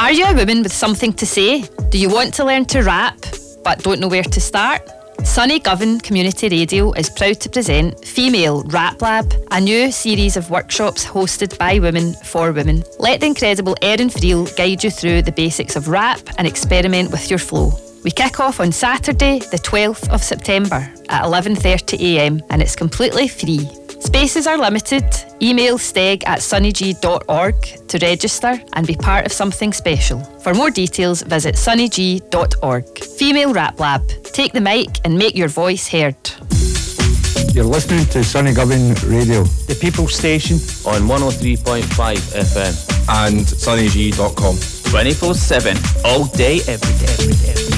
Are you a woman with something to say? Do you want to learn to rap but don't know where to start? Sunny Govan Community Radio is proud to present Female Rap Lab, a new series of workshops hosted by women for women. Let the incredible Erin Friel guide you through the basics of rap and experiment with your flow. We kick off on Saturday, the 12th of September at 11:30am and it's completely free. Spaces are limited. Email steg@sunnyg.org to register and be part of something special. For more details, visit sunnyg.org. Female Rap Lab. Take the mic and make your voice heard. You're listening to Sunny Govan Radio, the People's Station on 103.5 FM and sunnyg.com. 24/7, all day, every day, every day, every day.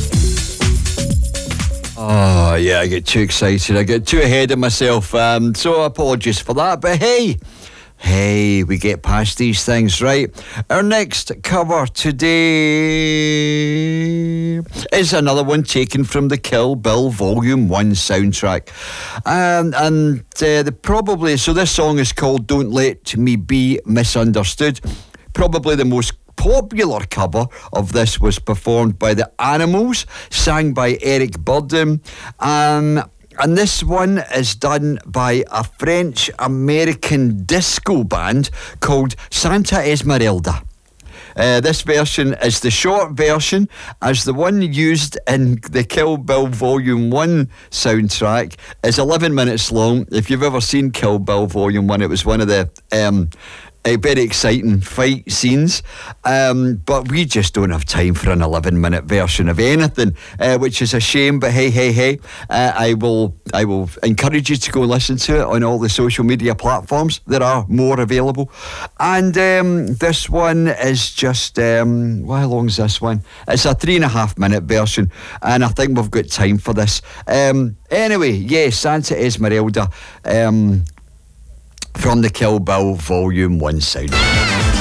Oh, yeah, I get too excited. I get too ahead of myself. So apologies for that. But hey, we get past these things, right? Our next cover today is another one taken from the Kill Bill Volume 1 soundtrack. So this song is called Don't Let Me Be Misunderstood. Probably the most popular cover of this was performed by the Animals, sang by Eric Burdon, and this one is done by a French-American disco band called Santa Esmeralda. This version is the short version, as the one used in the Kill Bill Volume 1 soundtrack is 11 minutes long. If you've ever seen Kill Bill Volume 1, it was one of the very exciting fight scenes, but we just don't have time for an 11-minute version of anything, which is a shame. But hey, I will encourage you to go and listen to it on all the social media platforms. There are more available, and this one is just how long is this one? It's a 3.5-minute version, and I think we've got time for this. Anyway, yes, Santa Esmeralda. From the Kill Bill Volume 1 soundtrack.